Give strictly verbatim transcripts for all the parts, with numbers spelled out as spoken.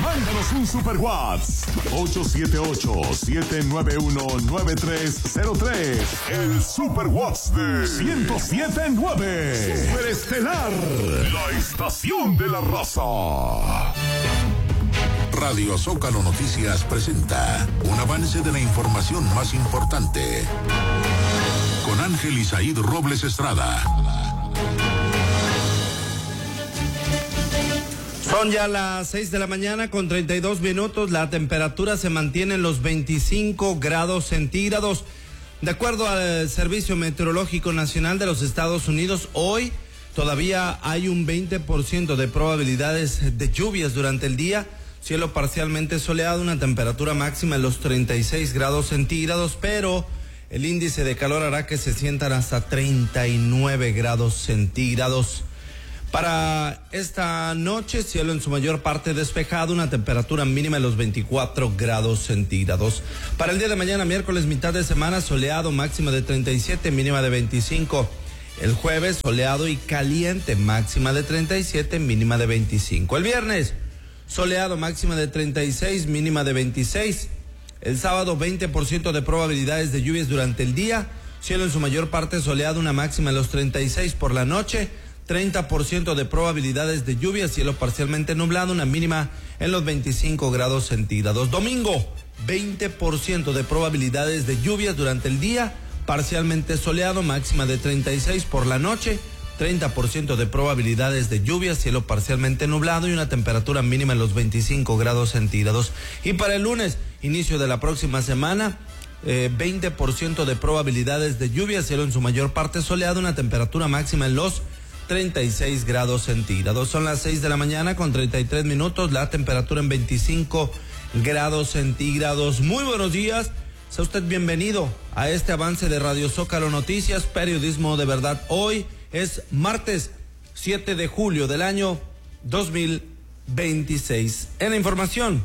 Mándanos un super WhatsApp. ocho siete ocho, siete nueve uno, nueve tres cero tres. El super WhatsApp de ciento siete punto nueve. Superestelar. La estación de la raza. Radio Zócalo Noticias presenta un avance de la información más importante. Con Ángel Isaíd Robles Estrada. Son ya las seis de la mañana con treinta y dos minutos. La temperatura se mantiene en los veinticinco grados centígrados. De acuerdo al Servicio Meteorológico Nacional de los Estados Unidos, hoy todavía hay un veinte por ciento de probabilidades de lluvias durante el día. Cielo parcialmente soleado, una temperatura máxima en los treinta y seis grados centígrados, pero el índice de calor hará que se sientan hasta treinta y nueve grados centígrados. Para esta noche, cielo en su mayor parte despejado, una temperatura mínima de los veinticuatro grados centígrados. Para el día de mañana, miércoles, mitad de semana, soleado, máxima de treinta y siete, mínima de veinticinco. El jueves, soleado y caliente, máxima de treinta y siete, mínima de veinticinco. El viernes, soleado, máxima de treinta y seis, mínima de veintiséis. El sábado, veinte por ciento de probabilidades de lluvias durante el día. Cielo en su mayor parte soleado, una máxima de los treinta y seis por la noche. treinta por ciento de probabilidades de lluvia, cielo parcialmente nublado, una mínima en los veinticinco grados centígrados. Domingo, veinte por ciento de probabilidades de lluvias durante el día, parcialmente soleado, máxima de treinta y seis por la noche. treinta por ciento de probabilidades de lluvia, cielo parcialmente nublado y una temperatura mínima en los veinticinco grados centígrados. Y para el lunes, inicio de la próxima semana, eh, veinte por ciento de probabilidades de lluvia, cielo en su mayor parte soleado, una temperatura máxima en los treinta y seis grados centígrados. Son las seis de la mañana con treinta y tres minutos, la temperatura en veinticinco grados centígrados. Muy buenos días. Sea usted bienvenido a este avance de Radio Zócalo Noticias, periodismo de verdad. Hoy es martes siete de julio del año dos mil veintiséis. En la información,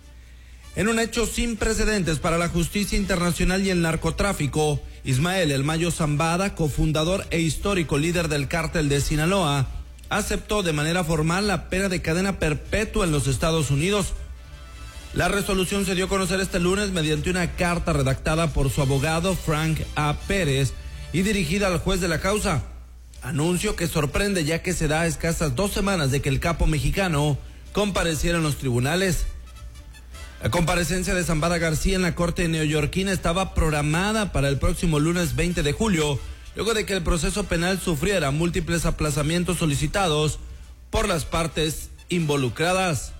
en un hecho sin precedentes para la justicia internacional y el narcotráfico, Ismael El Mayo Zambada, cofundador e histórico líder del cártel de Sinaloa, aceptó de manera formal la pena de cadena perpetua en los Estados Unidos. La resolución se dio a conocer este lunes mediante una carta redactada por su abogado Frank A. Pérez y dirigida al juez de la causa. Anuncio que sorprende ya que se da a escasas dos semanas de que el capo mexicano compareciera en los tribunales. La comparecencia de Zambada García en la corte neoyorquina estaba programada para el próximo lunes veinte de julio, luego de que el proceso penal sufriera múltiples aplazamientos solicitados por las partes involucradas.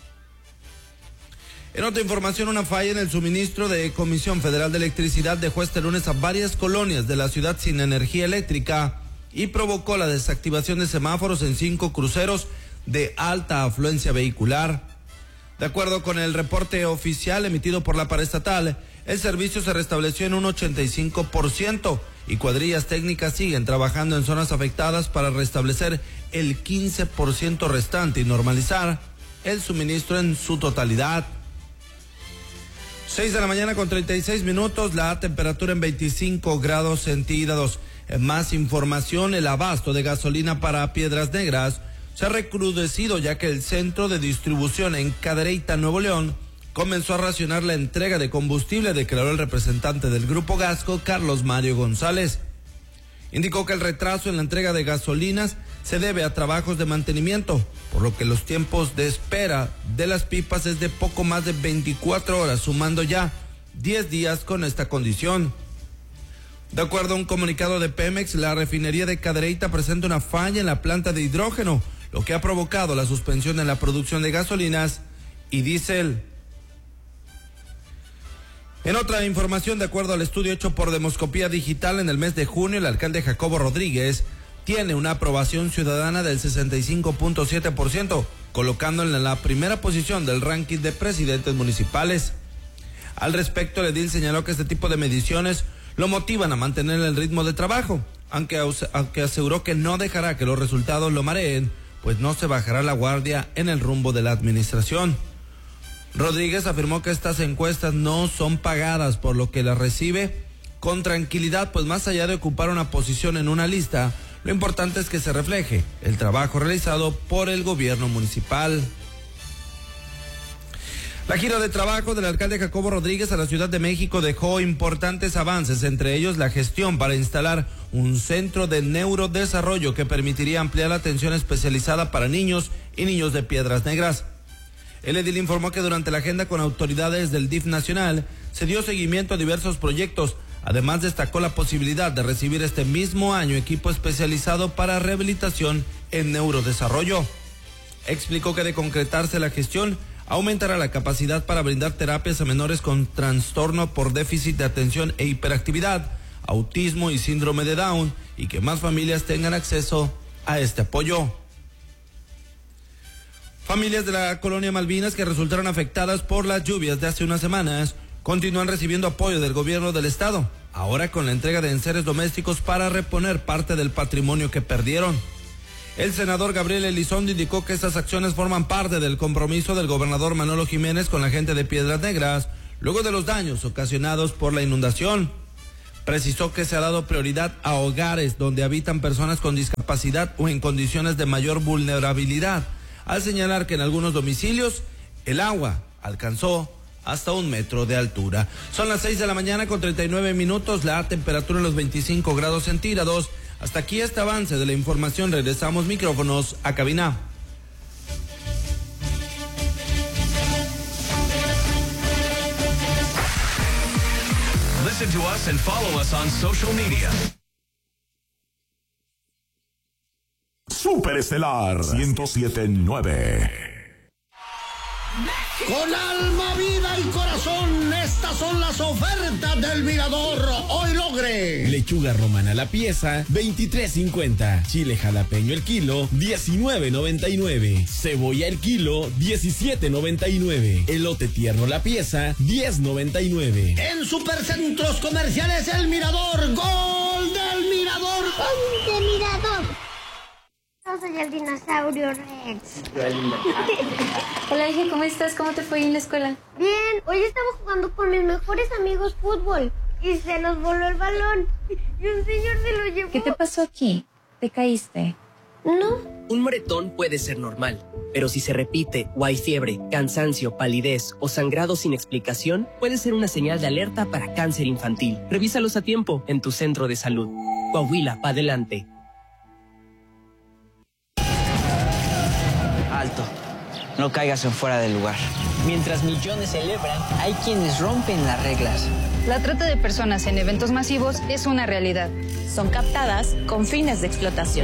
En otra información, una falla en el suministro de Comisión Federal de Electricidad dejó este lunes a varias colonias de la ciudad sin energía eléctrica y provocó la desactivación de semáforos en cinco cruceros de alta afluencia vehicular. De acuerdo con el reporte oficial emitido por la paraestatal, el servicio se restableció en un ochenta y cinco por ciento y cuadrillas técnicas siguen trabajando en zonas afectadas para restablecer el quince por ciento restante y normalizar el suministro en su totalidad. seis de la mañana con treinta y seis minutos, la temperatura en veinticinco grados centígrados. En más información, el abasto de gasolina para Piedras Negras se ha recrudecido ya que el centro de distribución en Cadereyta, Nuevo León, comenzó a racionar la entrega de combustible, declaró el representante del Grupo Gasco, Carlos Mario González. Indicó que el retraso en la entrega de gasolinas se debe a trabajos de mantenimiento, por lo que los tiempos de espera de las pipas es de poco más de veinticuatro horas, sumando ya diez días con esta condición. De acuerdo a un comunicado de Pemex, la refinería de Cadereyta presenta una falla en la planta de hidrógeno, lo que ha provocado la suspensión en la producción de gasolinas y diésel. En otra información, de acuerdo al estudio hecho por Demoscopía Digital en el mes de junio, el alcalde Jacobo Rodríguez tiene una aprobación ciudadana del sesenta y cinco punto siete por ciento, colocándolo en la primera posición del ranking de presidentes municipales. Al respecto, el edil señaló que este tipo de mediciones lo motivan a mantener el ritmo de trabajo, aunque, aunque aseguró que no dejará que los resultados lo mareen, pues no se bajará la guardia en el rumbo de la administración. Rodríguez afirmó que estas encuestas no son pagadas, por lo que las recibe con tranquilidad, pues más allá de ocupar una posición en una lista, lo importante es que se refleje el trabajo realizado por el gobierno municipal. La gira de trabajo del alcalde Jacobo Rodríguez a la Ciudad de México dejó importantes avances, entre ellos la gestión para instalar un centro de neurodesarrollo que permitiría ampliar la atención especializada para niños y niños de Piedras Negras. El edil informó que durante la agenda con autoridades del D I F nacional se dio seguimiento a diversos proyectos. Además, destacó la posibilidad de recibir este mismo año equipo especializado para rehabilitación en neurodesarrollo. Explicó que de concretarse la gestión, aumentará la capacidad para brindar terapias a menores con trastorno por déficit de atención e hiperactividad, autismo y síndrome de Down, y que más familias tengan acceso a este apoyo. Familias de la colonia Malvinas que resultaron afectadas por las lluvias de hace unas semanas continúan recibiendo apoyo del gobierno del estado, ahora con la entrega de enseres domésticos para reponer parte del patrimonio que perdieron. El senador Gabriel Elizondo indicó que estas acciones forman parte del compromiso del gobernador Manolo Jiménez con la gente de Piedras Negras, luego de los daños ocasionados por la inundación. Precisó que se ha dado prioridad a hogares donde habitan personas con discapacidad o en condiciones de mayor vulnerabilidad, al señalar que en algunos domicilios el agua alcanzó hasta un metro de altura. Son las seis de la mañana con treinta y nueve minutos, la temperatura en los veinticinco grados centígrados. Hasta aquí este avance de la información. Regresamos micrófonos a cabina. Listen to us and follow us on social media. Super Estelar ciento siete punto nueve. Con alma, vida y corazón, estas son las ofertas del Mirador. Hoy logre. Lechuga romana la pieza, veintitrés cincuenta. Chile jalapeño el kilo, diecinueve noventa y nueve. Cebolla el kilo, diecisiete noventa y nueve. Elote tierno la pieza, diez noventa y nueve. En Supercentros Comerciales El Mirador, gol del Mirador. ¡Gol del Mirador! Yo soy el dinosaurio Rex. Hola, hija, ¿cómo estás? ¿Cómo te fue en la escuela? Bien, hoy estaba jugando con mis mejores amigos fútbol y se nos voló el balón y un señor se lo llevó. ¿Qué te pasó aquí? ¿Te caíste? No. Un moretón puede ser normal, pero si se repite o hay fiebre, cansancio, palidez o sangrado sin explicación, puede ser una señal de alerta para cáncer infantil. Revísalos a tiempo en tu centro de salud. Coahuila, pa' adelante. Alto, no caigas en fuera del lugar. Mientras millones celebran, hay quienes rompen las reglas. La trata de personas en eventos masivos es una realidad. Son captadas con fines de explotación.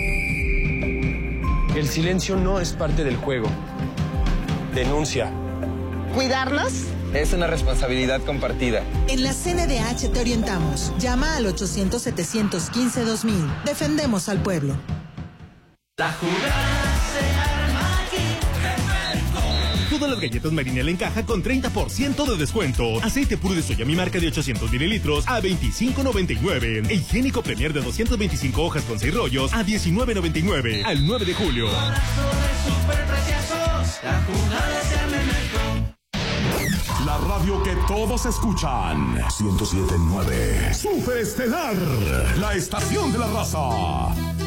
El silencio no es parte del juego. Denuncia. ¿Cuidarnos? Es una responsabilidad compartida. En la C N D H te orientamos. Llama al ochocientos, setecientos quince, dos mil. Defendemos al pueblo. La jugada se arma aquí. Todas las galletas Marinela en caja con treinta por ciento de descuento. Aceite puro de soya mi marca de ochocientos mililitros a veinticinco noventa y nueve. E higiénico Premier de doscientas veinticinco hojas con seis rollos a diecinueve noventa y nueve. Al nueve de julio. La jugada se arma en México. La radio que todos escuchan. ciento siete punto nueve. Super Estelar. La estación de la raza.